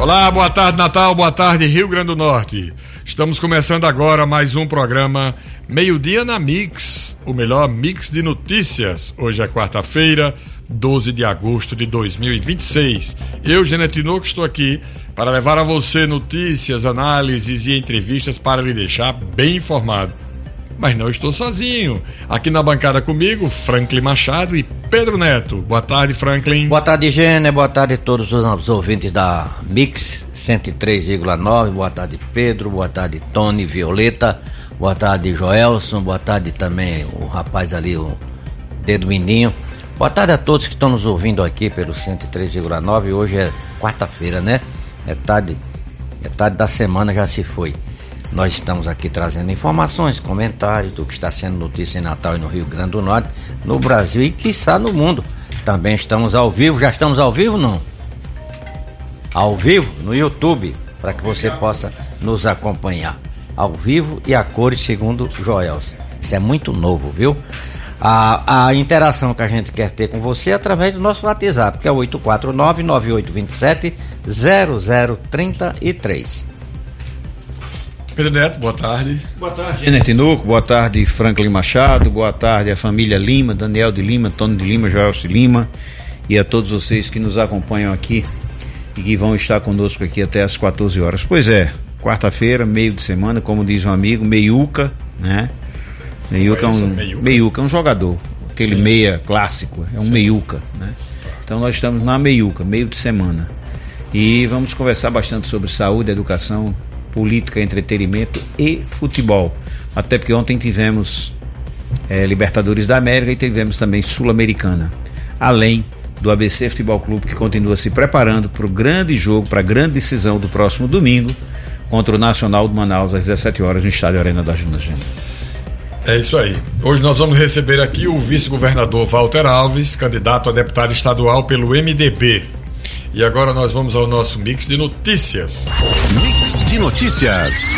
Olá, boa tarde Natal, boa tarde Rio Grande do Norte. Estamos começando agora mais um programa Meio-Dia na Mix, o melhor mix de notícias. Hoje é quarta-feira, 12 de agosto de 2026. Eu, Jeanette Tinoco, estou aqui para levar a você notícias, análises e entrevistas para lhe deixar bem informado. Mas não estou sozinho. Aqui na bancada comigo, Franklin Machado e Pedro Neto. Boa tarde, Franklin. Boa tarde, Gênero. Boa tarde a todos os ouvintes da Mix 103,9. Boa tarde, Pedro. Boa tarde, Tony, Violeta. Boa tarde, Joelson. Boa tarde também o rapaz ali, o Dedo Mindinho. Boa tarde a todos que estão nos ouvindo aqui pelo 103,9. Hoje é quarta-feira, né? É tarde da semana, já se foi. Nós estamos aqui trazendo informações, comentários do que está sendo notícia em Natal e no Rio Grande do Norte, no Brasil e quiçá no mundo. Também estamos ao vivo, já estamos ao vivo não? Ao vivo no YouTube, para que você possa nos acompanhar. Ao vivo e a cores, segundo Joelson. Isso é muito novo, viu? A interação que a gente quer ter com você é através do nosso WhatsApp, que é o 849-9827-0033. Pedro Neto, boa tarde. Boa tarde, Jeanette Tinoco, boa tarde, Franklin Machado, boa tarde a família Lima, Daniel de Lima, Tony de Lima, Joelson de Lima e a todos vocês que nos acompanham aqui e que vão estar conosco aqui até às 14 horas. Pois é, quarta-feira, meio de semana, como diz um amigo, meiuca, né? Meiuca é um jogador, aquele Sim. Meia clássico, é um Sim. Meiuca, né? Então nós estamos na meiuca, meio de semana, e vamos conversar bastante sobre saúde, educação, política, entretenimento e futebol. Até porque ontem tivemos Libertadores da América e tivemos também Sul-Americana. Além do ABC Futebol Clube, que continua se preparando para o grande jogo, para a grande decisão do próximo domingo contra o Nacional de Manaus às 17 horas no estádio Arena das Dunas. É isso aí. Hoje nós vamos receber aqui o vice-governador Walter Alves, candidato a deputado estadual pelo MDB. E agora nós vamos ao nosso mix de notícias. Mix de notícias.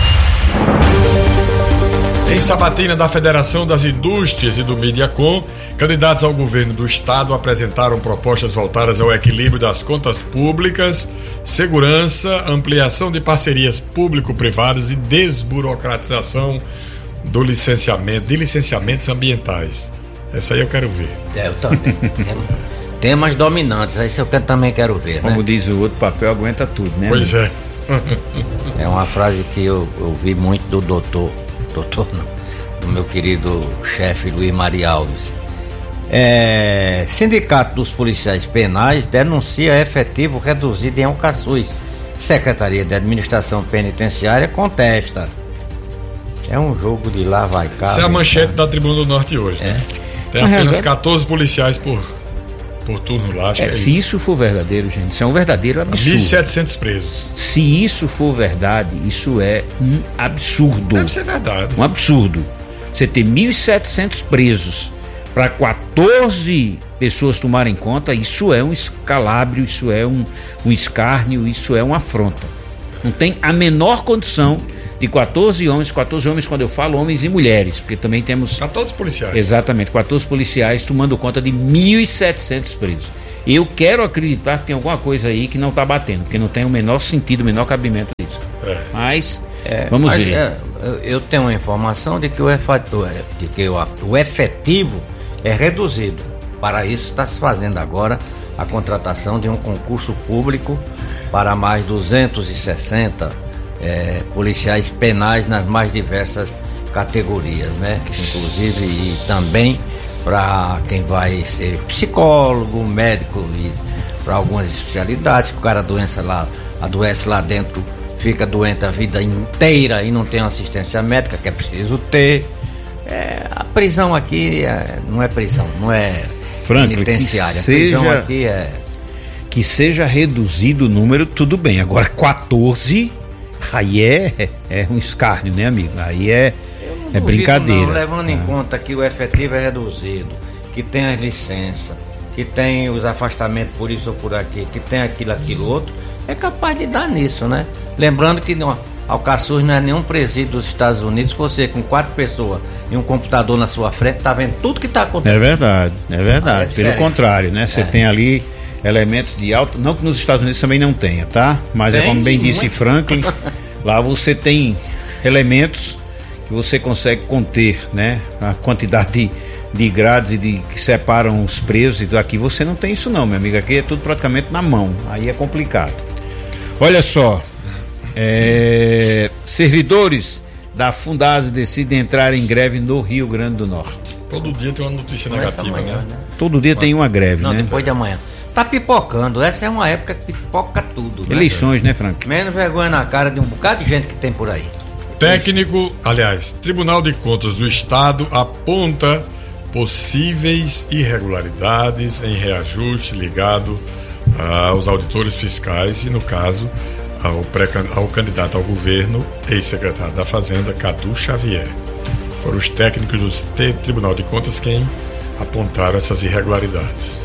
Em sabatina da Federação das Indústrias e do Mediacom, candidatos ao governo do estado apresentaram propostas voltadas ao equilíbrio das contas públicas, segurança, ampliação de parcerias público-privadas e desburocratização de licenciamentos ambientais. Essa aí eu quero ver. Eu também. Temas dominantes, isso eu também quero ver, Como né? diz o outro, papel aguenta tudo, né? Pois é. É uma frase que eu ouvi muito do doutor não, do meu querido chefe Luiz Maria Alves. Sindicato dos Policiais Penais denuncia efetivo reduzido em Alcaçuz. Secretaria de Administração Penitenciária contesta. É um jogo de lá vai cá. Essa é a manchete da Tribuna do Norte hoje, né? Tem apenas 14 policiais por turno lá, acho que se isso for verdadeiro, gente, isso é um verdadeiro absurdo. 1.700 presos. Se isso for verdade, isso é um absurdo. Deve ser verdade. Um absurdo. Você ter 1.700 presos para 14 pessoas tomarem conta, isso é um escalabro, isso é um escárnio, isso é uma afronta. Não tem a menor condição de 14 homens quando eu falo homens e mulheres, porque também temos 14 policiais. Exatamente, 14 policiais tomando conta de 1.700 presos. Eu quero acreditar que tem alguma coisa aí que não está batendo, porque não tem o menor sentido, o menor cabimento disso. Mas vamos ver. Eu tenho uma informação de que o efetivo é reduzido. Para isso está se fazendo agora a contratação de um concurso público para mais 260 policiais penais nas mais diversas categorias, né? Inclusive e também para quem vai ser psicólogo, médico e para algumas especialidades, que o cara adoece lá dentro, fica doente a vida inteira e não tem assistência médica, que é preciso ter. A prisão aqui não é prisão, não é penitenciária. A prisão aqui que seja reduzido o número, tudo bem. Agora 14, aí é um escárnio, né, amigo? Aí é brincadeira. Não, levando em conta que o efetivo é reduzido, que tem as licenças, que tem os afastamentos por isso ou por aqui, que tem aquilo outro, é capaz de dar nisso, né? Lembrando que Alcaçuz não é nenhum presídio dos Estados Unidos, você com 4 pessoas e um computador na sua frente tá vendo tudo que tá acontecendo. É verdade. Pelo contrário, né? Você tem ali elementos de alta, não que nos Estados Unidos também não tenha, tá? Mas é como bem disse Franklin, lá você tem elementos que você consegue conter, né? A quantidade de grades e que separam os presos, e aqui você não tem isso não, meu amigo, aqui é tudo praticamente na mão, aí é complicado. Olha só, servidores da Fundasa decidem entrar em greve no Rio Grande do Norte. Todo dia tem uma notícia negativa, amanhã, né? Todo dia tem uma greve, não, né? Depois de amanhã. Tá pipocando, essa é uma época que pipoca tudo, né? Eleições, né, Frank? Menos vergonha na cara de um bocado de gente que tem por aí. Tribunal de Contas do Estado aponta possíveis irregularidades em reajuste ligado aos auditores fiscais e, no caso, ao candidato ao governo, ex-secretário da Fazenda, Cadu Xavier. Foram os técnicos do Tribunal de Contas quem apontaram essas irregularidades.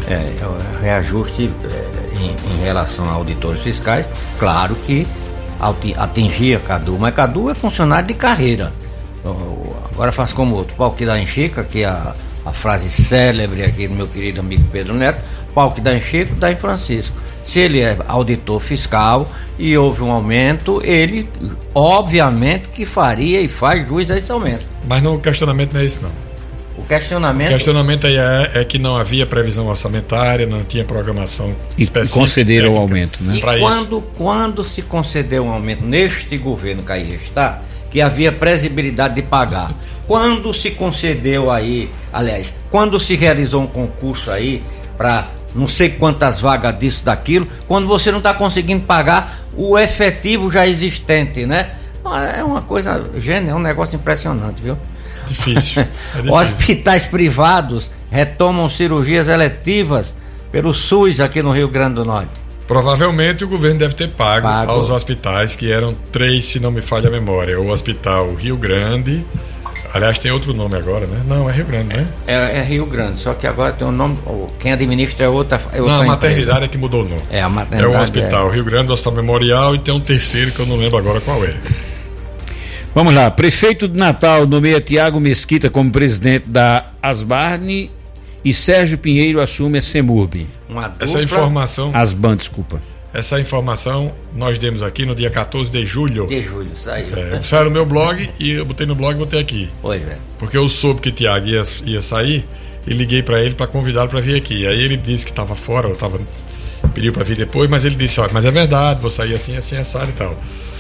Reajuste em relação a auditores fiscais, claro que atingia Cadu, mas Cadu é funcionário de carreira. Agora faz como outro, pau que dá em Chica, que é a frase célebre aqui do meu querido amigo Pedro Neto, pau que dá em Chico, dá em Francisco. Se ele é auditor fiscal e houve um aumento, ele obviamente que faria e faz jus a esse aumento. Mas o questionamento não é isso não. O questionamento aí é que não havia previsão orçamentária, não tinha programação específica. E concederam o aumento, né? E quando se concedeu um aumento neste governo que aí está, que havia previsibilidade de pagar, quando se concedeu aí, aliás, quando se realizou um concurso aí para não sei quantas vagas disso, daquilo, quando você não está conseguindo pagar o efetivo já existente, né? É uma coisa genial, é um negócio impressionante, viu? Difícil. Hospitais privados retomam cirurgias eletivas pelo SUS aqui no Rio Grande do Norte. Provavelmente o governo deve ter pago aos hospitais, que eram 3, se não me falha a memória. O Hospital Rio Grande, aliás, tem outro nome agora, né? Não, é Rio Grande, né? É Rio Grande, só que agora tem um nome, quem administra é outra não, a maternidade é que mudou o nome. A maternidade é o Hospital Rio Grande, o Hospital Memorial, e tem um terceiro que eu não lembro agora qual é. Vamos lá, prefeito de Natal nomeia Tiago Mesquita como presidente da Asbarne e Sérgio Pinheiro assume a Semurb. Essa informação... Asban, desculpa. Essa informação nós demos aqui no dia 14 de julho. Saiu. Saiu no meu blog e eu botei no blog e botei aqui. Pois é. Porque eu soube que Tiago ia sair e liguei para ele para convidá-lo para vir aqui. Aí ele disse que estava fora, pediu para vir depois, mas ele disse, mas é verdade, vou sair assim, assado e tal.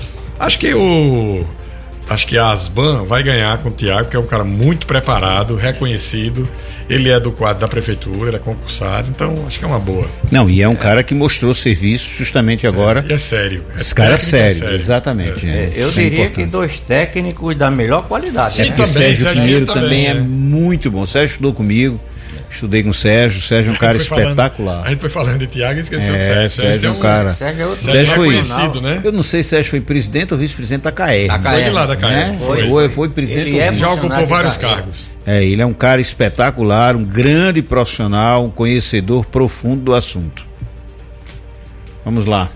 Acho que a Asban vai ganhar com o Tiago, que é um cara muito preparado, reconhecido. Ele é do quadro da prefeitura, ele é concursado, então acho que é uma boa. Não, e é um cara que mostrou serviço justamente agora. E é sério. Esse cara é sério, exatamente. Eu diria que 2 técnicos da melhor qualidade. Sim, né? também, Sérgio Pinheiro também é muito bom. O Sérgio estudou comigo. Estudei com o Sérgio é um cara espetacular. A gente foi falando de Tiago e esqueceu do Sérgio. Sérgio é um cara. Sérgio foi conhecido, né? Eu não sei se Sérgio foi presidente ou vice-presidente da CAER. Foi de lá da CAER. Né? Foi presidente. Já ocupou vários cargos. Ele é um cara espetacular, um grande profissional, um conhecedor profundo do assunto. Vamos lá.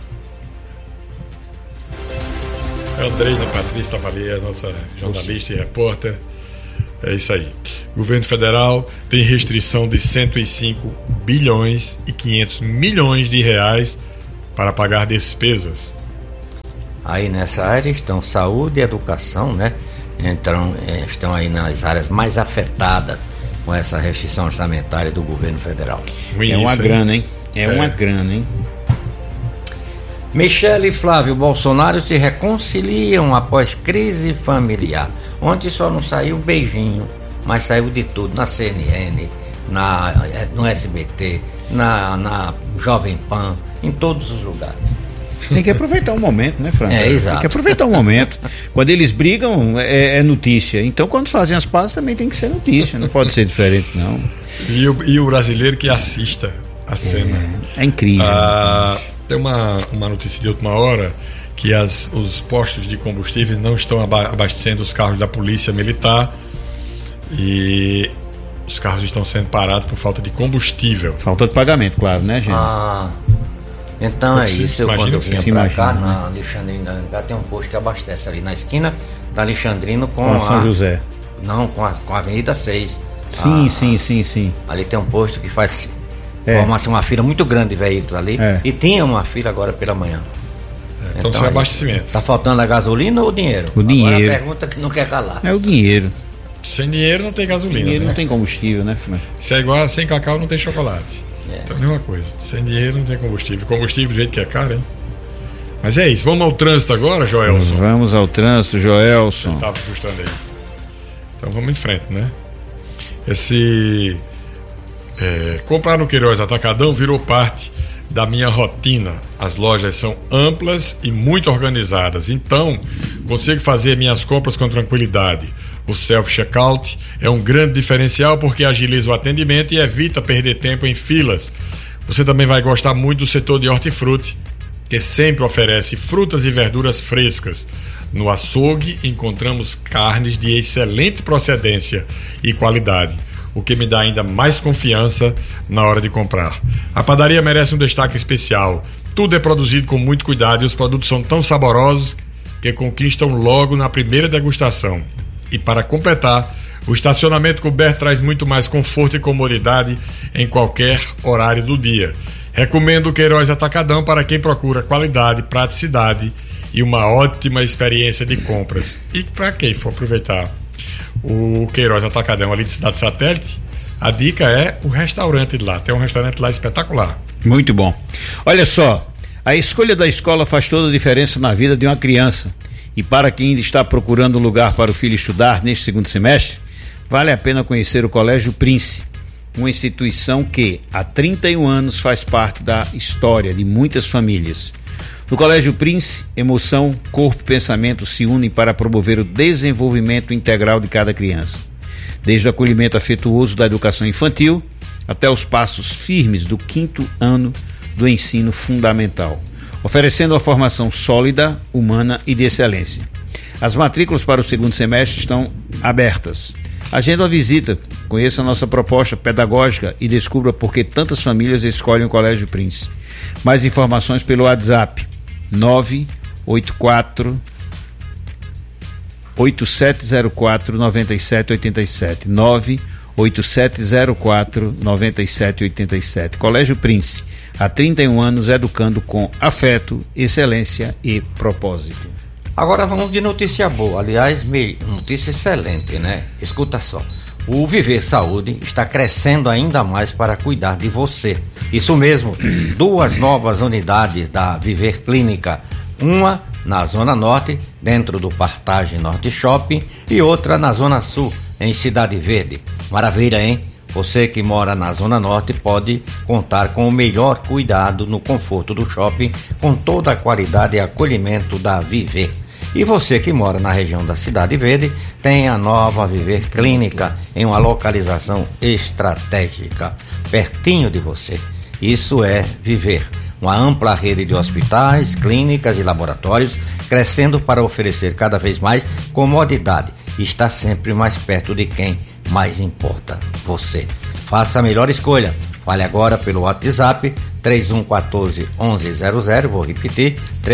A Andreina Patrícia estava ali, a nossa jornalista e repórter. É isso aí. O governo federal tem restrição de 105 bilhões e 500 milhões de reais para pagar despesas. Aí nessa área estão saúde e educação, né? Estão aí nas áreas mais afetadas com essa restrição orçamentária do governo federal. Uma grana, hein? Uma grana, hein? Michele e Flávio Bolsonaro se reconciliam após crise familiar. Ontem só não saiu beijinho, mas saiu de tudo, na CNN, no SBT, na Jovem Pan, em todos os lugares. Tem que aproveitar o momento, né, Frank? Exato. Tem que aproveitar o momento. Quando eles brigam, é notícia. Então, quando fazem as pazes, também tem que ser notícia. Não pode ser diferente, não. E o brasileiro que assista a cena. É incrível. Tem uma notícia de última hora que os postos de combustíveis não estão abastecendo os carros da polícia militar e os carros estão sendo parados por falta de combustível. Falta de pagamento, claro, né, gente? Então isso. Quando eu vinha pra cá, né? na Alexandrino, tem um posto que abastece ali na esquina da Alexandrino com São José. Não, com a Avenida 6. Sim. Ali tem um posto que faz Forma-se uma fila muito grande de veículos ali. E tinha uma fila agora pela manhã. Então sem abastecimento. Tá faltando a gasolina ou o dinheiro? O dinheiro. Agora a pergunta que não quer calar. É o dinheiro. Sem dinheiro não tem gasolina. Dinheiro né? não tem combustível, né, Fran? Isso é igual, sem cacau não tem chocolate. Então é a mesma coisa. Sem dinheiro não tem combustível. Combustível do jeito que é caro, hein? Mas é isso. Vamos ao trânsito agora, Joelson? Vamos ao trânsito, Joelson. Ele estava assustando aí. Então vamos em frente, né? Comprar no Queiroz Atacadão virou parte da minha rotina. As lojas são amplas e muito organizadas, então consigo fazer minhas compras com tranquilidade. O self-checkout é um grande diferencial porque agiliza o atendimento e evita perder tempo em filas. Você também vai gostar muito do setor de hortifruti, que sempre oferece frutas e verduras frescas. No açougue encontramos carnes de excelente procedência e qualidade, o que me dá ainda mais confiança na hora de comprar. A padaria merece um destaque especial. Tudo é produzido com muito cuidado e os produtos são tão saborosos que conquistam logo na primeira degustação. E para completar, o estacionamento coberto traz muito mais conforto e comodidade em qualquer horário do dia. Recomendo o Queiroz Atacadão para quem procura qualidade, praticidade e uma ótima experiência de compras. E para quem for aproveitar o Queiroz Atacadão ali de Cidade Satélite, a dica é o restaurante de lá. Tem um restaurante lá espetacular. Muito bom. Olha só, a escolha da escola faz toda a diferença na vida de uma criança. E para quem ainda está procurando um lugar para o filho estudar neste segundo semestre, vale a pena conhecer o Colégio Prince, uma instituição que há 31 anos faz parte da história de muitas famílias. No Colégio Prince, emoção, corpo e pensamento se unem para promover o desenvolvimento integral de cada criança. Desde o acolhimento afetuoso da educação infantil até os passos firmes do 5º ano do ensino fundamental, oferecendo uma formação sólida, humana e de excelência. As matrículas para o segundo semestre estão abertas. Agenda uma visita, conheça a nossa proposta pedagógica e descubra por que tantas famílias escolhem o Colégio Prince. Mais informações pelo WhatsApp 984 8704 9787 98704 9787. Colégio Prince, há 31 anos educando com afeto, excelência e propósito. Agora vamos de notícia boa, aliás, notícia excelente, né? Escuta só, o Viver Saúde está crescendo ainda mais para cuidar de você. Isso mesmo, 2 novas unidades da Viver Clínica, uma na Zona Norte, dentro do Partage Norte Shopping, e outra na Zona Sul, em Cidade Verde. Maravilha, hein? Você que mora na Zona Norte pode contar com o melhor cuidado no conforto do shopping, com toda a qualidade e acolhimento da Viver. E você que mora na região da Cidade Verde tem a nova Viver Clínica em uma localização estratégica, pertinho de você. Isso é Viver, uma ampla rede de hospitais, clínicas e laboratórios, crescendo para oferecer cada vez mais comodidade e estar sempre mais perto de quem mais importa, você. Faça a melhor escolha. Fale agora pelo WhatsApp 3114-1100, vou repetir,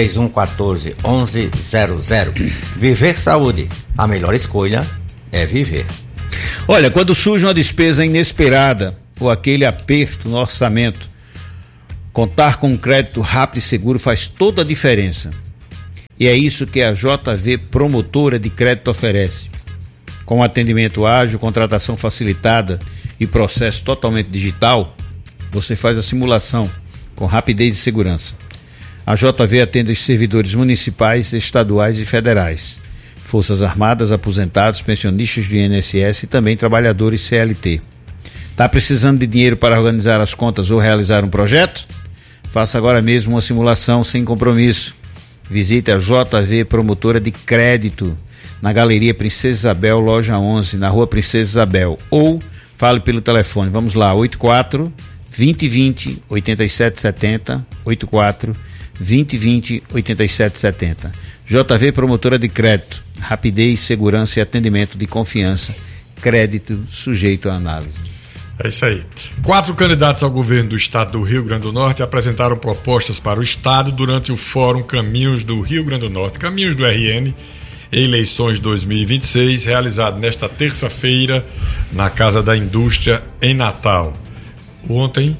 3114-1100. Viver Saúde, a melhor escolha é viver. Olha, quando surge uma despesa inesperada ou aquele aperto no orçamento, contar com um crédito rápido e seguro faz toda a diferença. E é isso que a JV Promotora de Crédito oferece. Com atendimento ágil, contratação facilitada e processo totalmente digital, você faz a simulação com rapidez e segurança. A JV atende os servidores municipais, estaduais e federais, Forças Armadas, aposentados, pensionistas do INSS e também trabalhadores CLT. Está precisando de dinheiro para organizar as contas ou realizar um projeto? Faça agora mesmo uma simulação sem compromisso. Visite a JV Promotora de Crédito na Galeria Princesa Isabel, loja 11, na Rua Princesa Isabel, ou fale pelo telefone. Vamos lá, 84 2020 8770, 84 2020 8770. JV Promotora de Crédito, rapidez, segurança e atendimento de confiança. Crédito sujeito à análise. É isso aí. 4 candidatos ao governo do estado do Rio Grande do Norte apresentaram propostas para o estado durante o Fórum Caminhos do Rio Grande do Norte, Caminhos do RN, eleições 2026, realizado nesta terça-feira na Casa da Indústria, em Natal. Ontem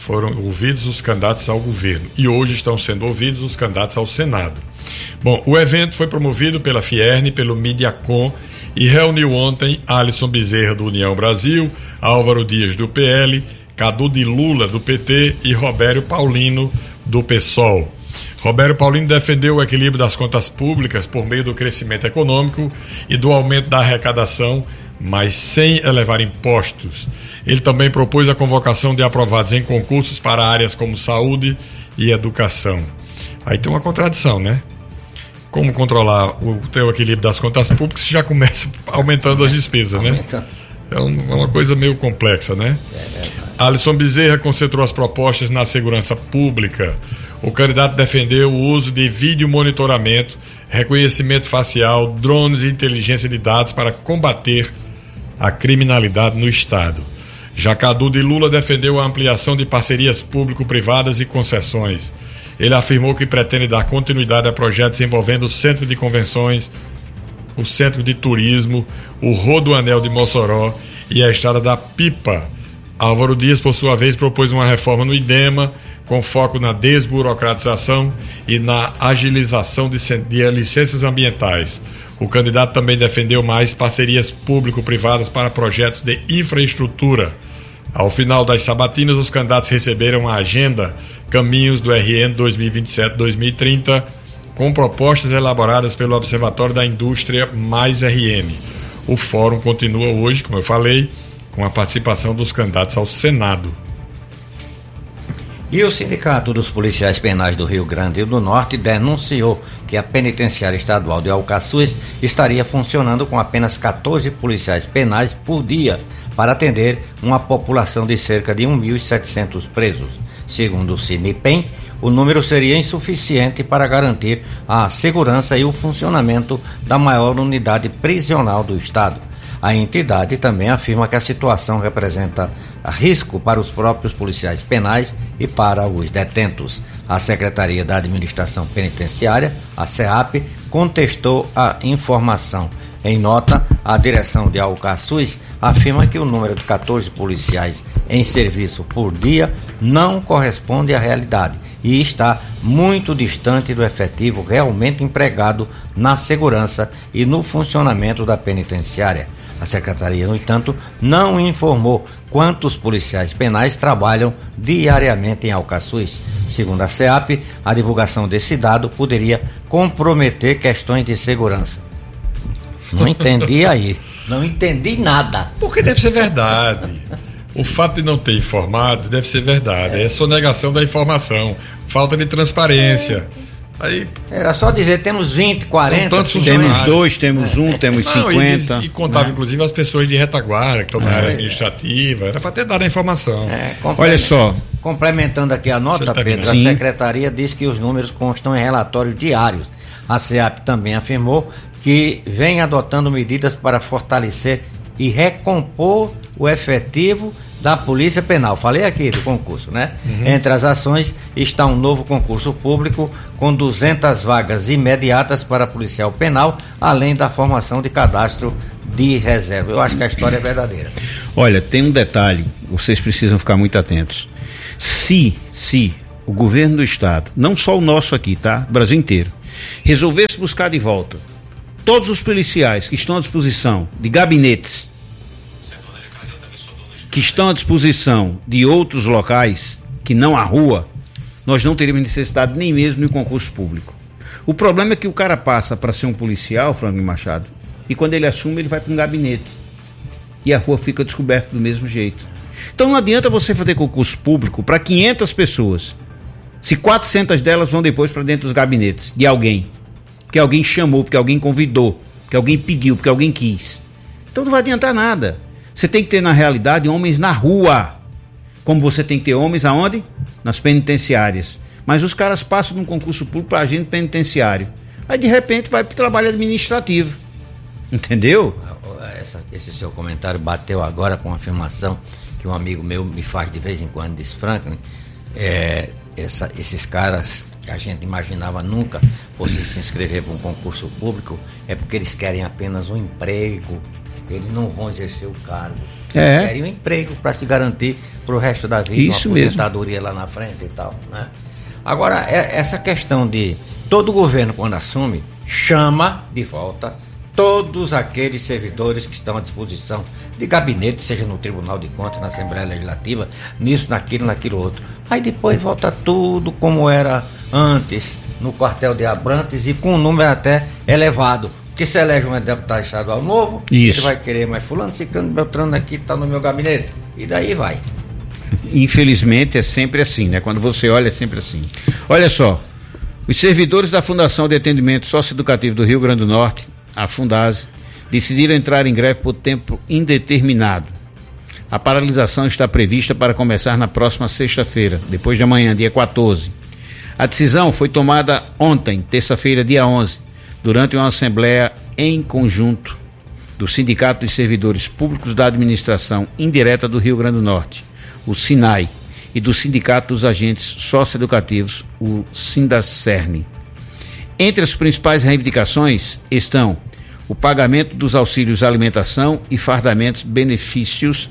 foram ouvidos os candidatos ao governo e hoje estão sendo ouvidos os candidatos ao Senado. Bom, o evento foi promovido pela Fierne, pelo Mediacom e reuniu ontem Alisson Bezerra do União Brasil, Álvaro Dias do PL, Cadu de Lula do PT e Robério Paulino do PSOL. Robério Paulino defendeu o equilíbrio das contas públicas por meio do crescimento econômico e do aumento da arrecadação, mas sem elevar impostos. Ele também propôs a convocação de aprovados em concursos para áreas como saúde e educação. Aí tem uma contradição, né? Como controlar o teu equilíbrio das contas públicas se já começa aumentando as despesas, né? É uma coisa meio complexa, né? Alisson Bezerra concentrou as propostas na segurança pública. O candidato defendeu o uso de vídeo monitoramento, reconhecimento facial, drones e inteligência de dados para combater a criminalidade no Estado. Já Cadu de Lula defendeu a ampliação de parcerias público-privadas e concessões. Ele afirmou que pretende dar continuidade a projetos envolvendo o Centro de Convenções, o Centro de Turismo, o Rodoanel de Mossoró e a Estrada da Pipa. Álvaro Dias, por sua vez, propôs uma reforma no IDEMA, com foco na desburocratização e na agilização de licenças ambientais. O candidato também defendeu mais parcerias público-privadas para projetos de infraestrutura. Ao final das sabatinas, os candidatos receberam a agenda Caminhos do RN 2027-2030, com propostas elaboradas pelo Observatório da Indústria mais RN. O fórum continua hoje, como eu falei, com a participação dos candidatos ao Senado. E o Sindicato dos Policiais Penais do Rio Grande do Norte denunciou que a Penitenciária Estadual de Alcaçuz estaria funcionando com apenas 14 policiais penais por dia para atender uma população de cerca de 1.700 presos. Segundo o Sinipem, o número seria insuficiente para garantir a segurança e o funcionamento da maior unidade prisional do Estado. A entidade também afirma que a situação representa risco para os próprios policiais penais e para os detentos. A Secretaria da Administração Penitenciária, a SEAP, contestou a informação. Em nota, a direção de Alcaçuz afirma que o número de 14 policiais em serviço por dia não corresponde à realidade e está muito distante do efetivo realmente empregado na segurança e no funcionamento da penitenciária. A Secretaria, no entanto, não informou quantos policiais penais trabalham diariamente em Alcaçuz. Segundo a SEAP, a divulgação desse dado poderia comprometer questões de segurança. Não entendi aí. Não entendi nada. Porque deve ser verdade. O fato de não ter informado deve ser verdade. É sonegação da informação, falta de transparência. Aí, era só dizer, temos 20, 40, temos 2, temos 1, temos 50. E contava, inclusive, as pessoas de retaguarda, que estão na área administrativa. Era para ter dado a informação. Olha só. Complementando aqui a nota, Pedro, Sim. A Secretaria diz que os números constam em relatórios diários. A SEAP também afirmou que vem adotando medidas para fortalecer e recompor o efetivo da Polícia Penal. Falei aqui do concurso, né? Entre as ações está um novo concurso público com 200 vagas imediatas para policial penal, além da formação de cadastro de reserva. Eu acho que a história é verdadeira. Olha, tem um detalhe, vocês precisam ficar muito atentos. Se o governo do estado, não só o nosso aqui, tá? O Brasil inteiro, resolvesse buscar de volta todos os policiais que estão à disposição de gabinetes, que estão à disposição de outros locais, que não a rua, nós não teríamos necessidade nem mesmo de concurso público. O problema é que o cara passa para ser um policial, Franklin Machado, e quando ele assume, ele vai para um gabinete. E a rua fica descoberta do mesmo jeito. Então não adianta você fazer concurso público para 500 pessoas, se 400 delas vão depois para dentro dos gabinetes de alguém, porque alguém chamou, porque alguém convidou, porque alguém pediu, porque alguém quis. Então não vai adiantar nada. Você tem que ter, na realidade, homens na rua. Como você tem que ter homens aonde? Nas penitenciárias. Mas os caras passam num concurso público para agente penitenciário. Aí, de repente, vai para o trabalho administrativo. Entendeu? Esse seu comentário bateu agora com uma afirmação que um amigo meu me faz de vez em quando, diz: Franklin, esses caras que a gente imaginava nunca fosse se inscrever para um concurso público, é porque eles querem apenas um emprego. Eles não vão exercer o cargo. E aí o emprego para se garantir para o resto da vida, isso uma aposentadoria lá na frente e tal, né? Agora, essa questão de todo governo, quando assume, chama de volta todos aqueles servidores que estão à disposição de gabinete, seja no Tribunal de Contas, na Assembleia Legislativa, nisso, naquilo outro. Aí depois volta tudo como era antes, no quartel de Abrantes, e com um número até elevado. Porque se elege um deputado estadual novo, ele vai querer mais fulano, ciclano, beltrano aqui está no meu gabinete. E daí vai. Infelizmente é sempre assim, né? Quando você olha, é sempre assim. Olha só, os servidores da Fundação de Atendimento Socioeducativo do Rio Grande do Norte, a Fundase, decidiram entrar em greve por tempo indeterminado. A paralisação está prevista para começar na próxima sexta-feira, depois de amanhã, dia 14. A decisão foi tomada ontem, terça-feira, dia 11, durante uma assembleia em conjunto do Sindicato dos Servidores Públicos da Administração Indireta do Rio Grande do Norte, o SINAI, e do Sindicato dos Agentes Socioeducativos, o Sindacerne. Entre as principais reivindicações estão o pagamento dos auxílios alimentação e benefícios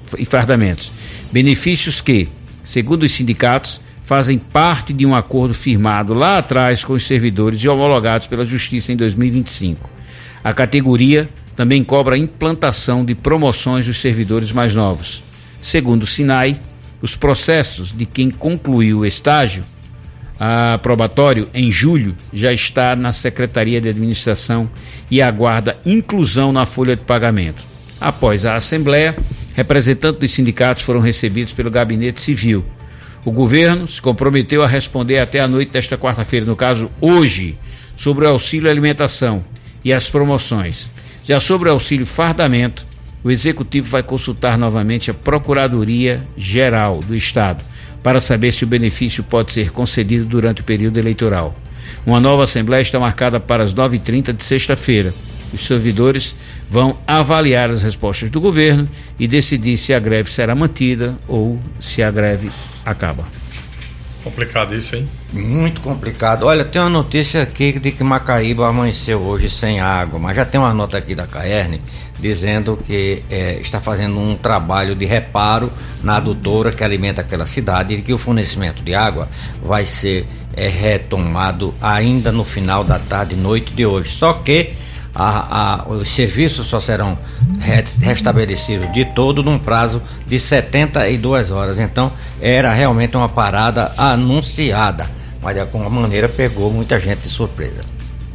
que, segundo os sindicatos, fazem parte de um acordo firmado lá atrás com os servidores e homologados pela Justiça em 2025. A categoria também cobra a implantação de promoções dos servidores mais novos. Segundo o SINAI, os processos de quem concluiu o estágio probatório em julho já está na Secretaria de Administração e aguarda inclusão na folha de pagamento. Após a Assembleia, representantes dos sindicatos foram recebidos pelo Gabinete Civil. O governo se comprometeu a responder até a noite desta quarta-feira, no caso hoje, sobre o auxílio alimentação e as promoções. Já sobre o auxílio fardamento, o Executivo vai consultar novamente a Procuradoria-Geral do Estado para saber se o benefício pode ser concedido durante o período eleitoral. Uma nova Assembleia está marcada para as 9h30 de sexta-feira. Os servidores vão avaliar as respostas do governo e decidir se a greve será mantida ou se a greve acaba. Complicado isso, hein? Muito complicado. Olha, tem uma notícia aqui de que Macaíba amanheceu hoje sem água, mas já tem uma nota aqui da Caerne dizendo que está fazendo um trabalho de reparo na adutora que alimenta aquela cidade e que o fornecimento de água vai ser retomado ainda no final da tarde e noite de hoje. Só que os serviços só serão restabelecidos de todo num prazo de 72 horas. Então era realmente uma parada anunciada, mas de alguma maneira pegou muita gente de surpresa.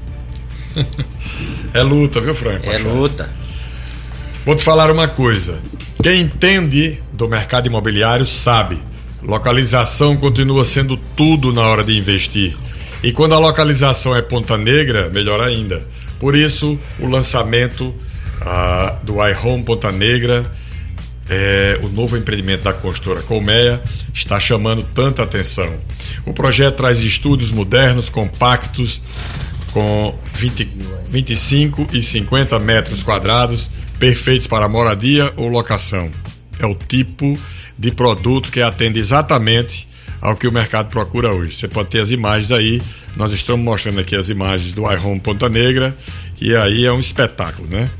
É luta, viu, Franco? É luta. Vou te falar uma coisa, quem entende do mercado imobiliário sabe, localização continua sendo tudo na hora de investir, e quando a localização é Ponta Negra, melhor ainda. Por isso, o lançamento do iHome Ponta Negra, o novo empreendimento da construtora Colmeia, está chamando tanta atenção. O projeto traz estúdios modernos, compactos, com 25 e 50 metros quadrados, perfeitos para moradia ou locação. É o tipo de produto que atende exatamente ao que o mercado procura hoje. Você pode ter as imagens aí, nós estamos mostrando aqui as imagens do iHome Ponta Negra, e aí é um espetáculo, né?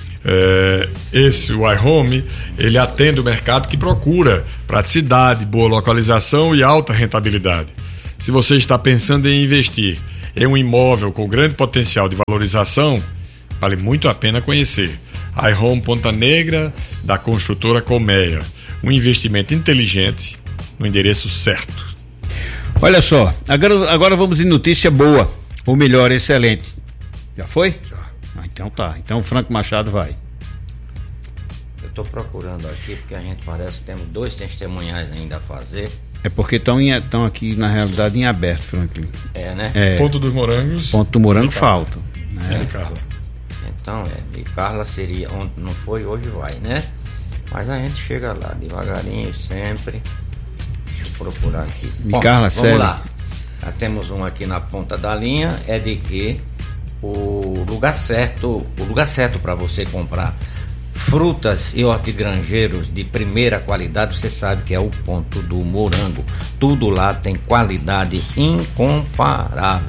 O iHome, ele atende o mercado que procura praticidade, boa localização e alta rentabilidade. Se você está pensando em investir em um imóvel com grande potencial de valorização, vale muito a pena conhecer iHome Ponta Negra, da construtora Colmeia. Um investimento inteligente no endereço certo. Olha só, agora vamos em notícia boa, ou melhor, excelente. Já foi? Já. Então tá, então o Franco Machado vai. Eu estou procurando aqui, porque a gente parece que temos 2 testemunhais ainda a fazer. É porque estão aqui, na realidade, em aberto, Franklin. Né? Ponto dos Morangos. Ponto do Morango falta. Né? Carla. Então, de Carla seria onde não foi, hoje vai, né? Mas a gente chega lá, devagarinho, sempre. Deixa eu procurar aqui. Carla, vamos lá. Já temos um aqui na ponta da linha, é de que o lugar certo para você comprar frutas e hortigranjeiros de primeira qualidade, você sabe que é o Ponto do Morango. Tudo lá tem qualidade incomparável.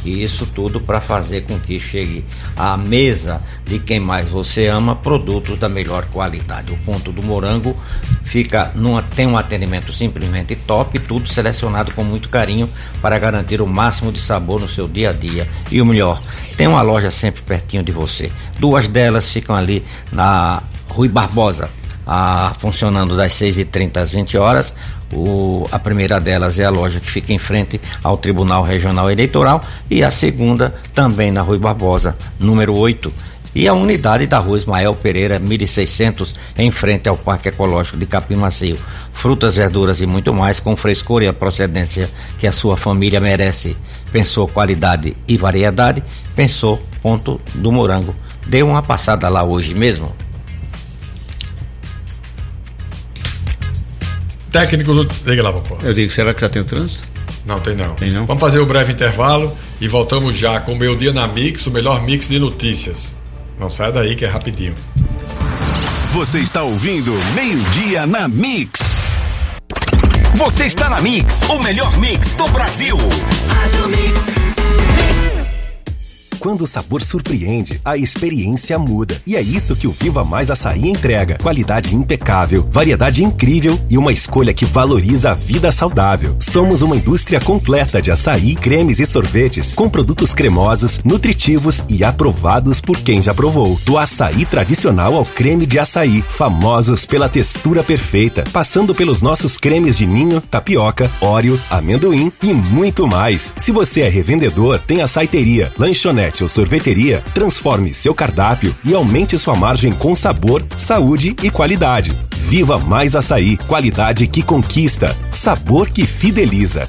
E isso tudo para fazer com que chegue à mesa de quem mais você ama produtos da melhor qualidade. O Ponto do Morango tem um atendimento simplesmente top, tudo selecionado com muito carinho para garantir o máximo de sabor no seu dia a dia. E o melhor, tem uma loja sempre pertinho de você. 2 delas ficam ali na Rui Barbosa, funcionando das 6h30 às 20 horas. A primeira delas é a loja que fica em frente ao Tribunal Regional Eleitoral e a segunda também na Rui Barbosa, número 8. E a unidade da Rua Ismael Pereira, 1600, em frente ao Parque Ecológico de Capim Macio. Frutas, verduras e muito mais, com frescor e a procedência que a sua família merece. Pensou qualidade e variedade? Pensou Ponto do Morango. Dê uma passada lá hoje mesmo. Técnico, diga lá, papai. Eu digo, será que já tem o trânsito? Não, tem não. Tem não? Vamos fazer um breve intervalo e voltamos já com o Meio Dia na Mix, o melhor mix de notícias. Não sai daí que é rapidinho. Você está ouvindo Meio Dia na Mix. Você está na Mix, o melhor mix do Brasil. Rádio Mix. Quando o sabor surpreende, a experiência muda. E é isso que o Viva Mais Açaí entrega. Qualidade impecável, variedade incrível e uma escolha que valoriza a vida saudável. Somos uma indústria completa de açaí, cremes e sorvetes, com produtos cremosos, nutritivos e aprovados por quem já provou. Do açaí tradicional ao creme de açaí, famosos pela textura perfeita, passando pelos nossos cremes de ninho, tapioca, óreo, amendoim e muito mais. Se você é revendedor, tem açaiteria, lanchonete ou sorveteria, transforme seu cardápio e aumente sua margem com sabor, saúde e qualidade. Viva Mais Açaí, qualidade que conquista, sabor que fideliza.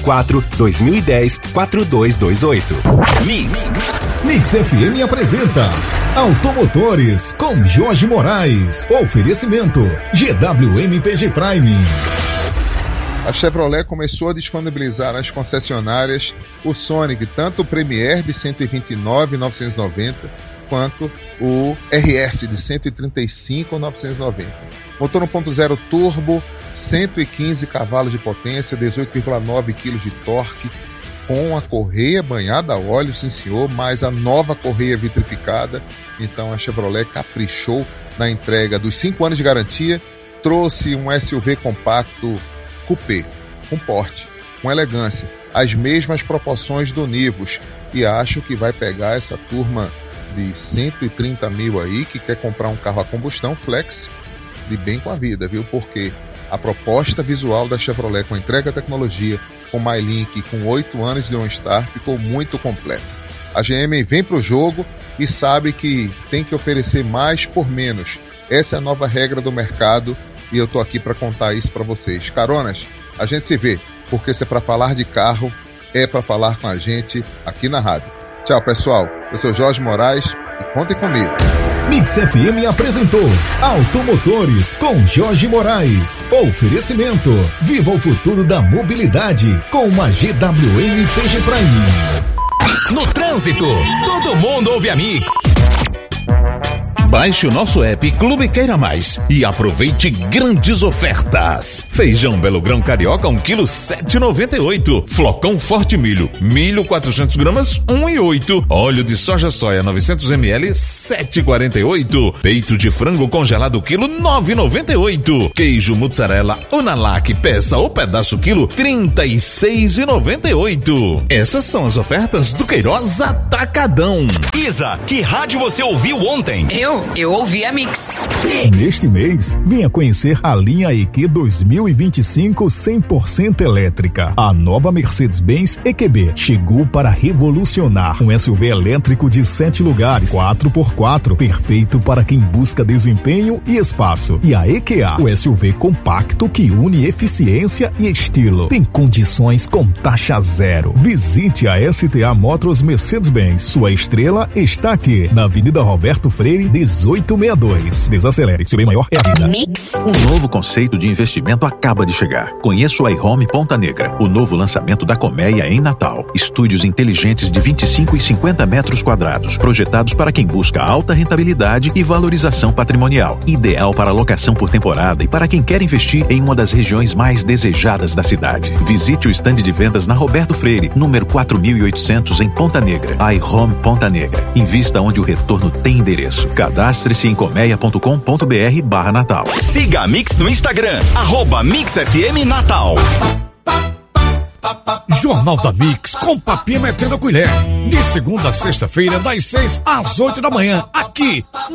84-2010-4228. Mix FM apresenta Automotores com Jorge Moraes. Oferecimento GWM-PG Prime. A Chevrolet começou a disponibilizar nas concessionárias o Sonic, tanto o Premier de 129.990 quanto o RS de 135.990. Motor 1.0 turbo, 115 cavalos de potência, 18,9 kg de torque, com a correia banhada a óleo, sim senhor, mais a nova correia vitrificada. Então a Chevrolet caprichou na entrega dos 5 anos de garantia, trouxe um SUV compacto coupé, com porte, com elegância, as mesmas proporções do Nivus, e acho que vai pegar essa turma de 130 mil aí, que quer comprar um carro a combustão flex, de bem com a vida, viu? Porque a proposta visual da Chevrolet com entrega tecnologia, com MyLink, com 8 anos de OnStar, ficou muito completa. A GM vem para o jogo e sabe que tem que oferecer mais por menos. Essa é a nova regra do mercado, e eu tô aqui para contar isso para vocês. Caronas, a gente se vê, porque se é para falar de carro, é para falar com a gente aqui na rádio. Tchau, pessoal. Eu sou Jorge Moraes e contem comigo. Mix FM apresentou Automotores com Jorge Moraes. Oferecimento: viva o futuro da mobilidade com uma GWM-PG Prime. No trânsito, todo mundo ouve a Mix. Baixe o nosso app Clube Queira Mais e aproveite grandes ofertas. Feijão Belo Grão Carioca 1 kg 7,98. Flocão Forte Milho 1.400 gramas 1,8. Óleo de soja 900 ml 7,48. Peito de frango congelado quilo 9,98. Queijo mussarela Unalac peça ou pedaço quilo 36,98. Essas são as ofertas do Queiroz Atacadão. Isa, que rádio você ouviu ontem? Eu ouvi a Mix. Neste mês, venha conhecer a linha EQ 2025 100% elétrica. A nova Mercedes-Benz EQB chegou para revolucionar. Um SUV elétrico de 7 lugares, 4x4, perfeito para quem busca desempenho e espaço. E a EQA, o SUV compacto que une eficiência e estilo. Tem condições com taxa zero. Visite a STA Motors Mercedes-Benz. Sua estrela está aqui, na Avenida Roberto Freire, 1862. Desacelere, seu bem maior é a vida. Um novo conceito de investimento acaba de chegar. Conheça o iHome Ponta Negra, o novo lançamento da Colmeia em Natal. Estúdios inteligentes de 25 e 50 metros quadrados, projetados para quem busca alta rentabilidade e valorização patrimonial. Ideal para locação por temporada e para quem quer investir em uma das regiões mais desejadas da cidade. Visite o estande de vendas na Roberto Freire, número 4800 em Ponta Negra. iHome Ponta Negra. Invista onde o retorno tem endereço. Cadastre-se em colmeia.com.br/Natal. Siga a Mix no Instagram, @MixFM Natal. Jornal da Mix, com papinha metendo a colher. De segunda a sexta-feira, das 6 às 8 da manhã, aqui